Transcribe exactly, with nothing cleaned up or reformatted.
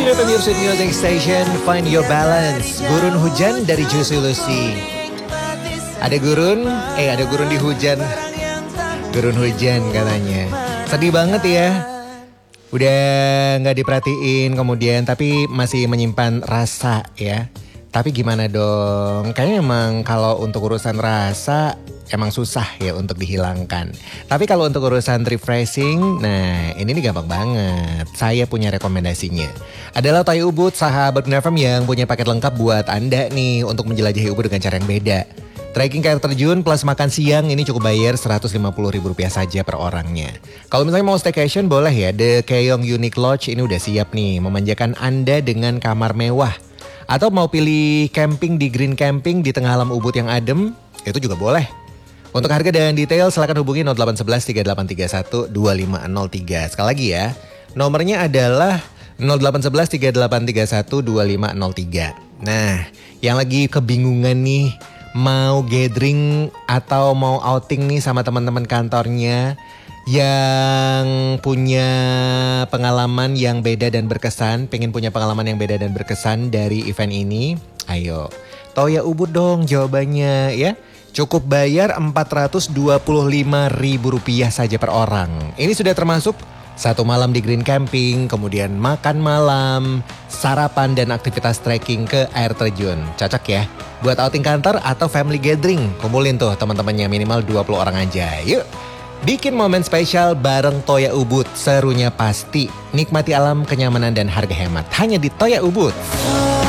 F M Your Sweet Music Station, Find Your Balance. Gurun hujan dari Juicy Lucy. Ada gurun, eh ada gurun di hujan. Gurun hujan katanya. Sedih banget ya. Udah gak diperhatiin kemudian tapi masih menyimpan rasa ya. Tapi gimana dong, kayaknya emang kalau untuk urusan rasa emang susah ya untuk dihilangkan. Tapi kalau untuk urusan refreshing, nah ini nih gampang banget. Saya punya rekomendasinya. Adalah Toya Ubud, sahabat F M yang punya paket lengkap buat Anda nih untuk menjelajahi Ubud dengan cara yang beda. Trekking ke air terjun plus makan siang ini cukup bayar seratus lima puluh ribu rupiah saja per orangnya. Kalau misalnya mau staycation boleh ya, The Keong Unique Lodge ini udah siap nih memanjakan Anda dengan kamar mewah. Atau mau pilih camping di Green Camping di tengah alam Ubud yang adem, itu juga boleh. Untuk harga dan detail silakan hubungi nol delapan satu satu tiga delapan tiga satu dua lima nol tiga. Sekali lagi ya, nomornya adalah nol delapan satu satu tiga delapan tiga satu dua lima nol tiga. Nah, yang lagi kebingungan nih mau gathering atau mau outing nih sama teman-teman kantornya yang punya pengalaman yang beda dan berkesan, pengen punya pengalaman yang beda dan berkesan dari event ini, ayo Toya Ubud dong jawabannya ya. Cukup bayar empat ratus dua puluh lima ribu rupiah saja per orang. Ini sudah termasuk satu malam di Green Camping, kemudian makan malam, sarapan dan aktivitas trekking ke air terjun. Cocok ya buat outing kantor atau family gathering. Kumpulin tuh teman-temannya minimal dua puluh orang aja. Yuk, bikin momen spesial bareng Toya Ubud. Serunya pasti. Nikmati alam, kenyamanan dan harga hemat hanya di Toya Ubud.